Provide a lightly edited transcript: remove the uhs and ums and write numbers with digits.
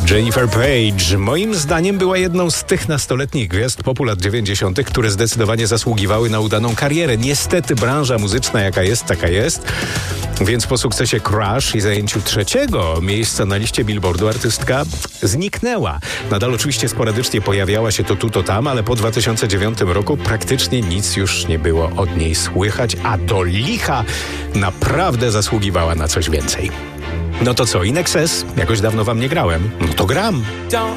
Jennifer Page moim zdaniem była jedną z tych nastoletnich gwiazd popu lat 90., które zdecydowanie zasługiwały na udaną karierę. Niestety branża muzyczna jaka jest, taka jest. Więc po sukcesie Crash i zajęciu 3. miejsca na liście Billboardu artystka zniknęła. Nadal oczywiście sporadycznie pojawiała się to tu, to tam, ale po 2009 roku praktycznie nic już nie było od niej słychać, a do licha naprawdę zasługiwała na coś więcej. No to co, In Excess? Jakoś dawno wam nie grałem. No to gram.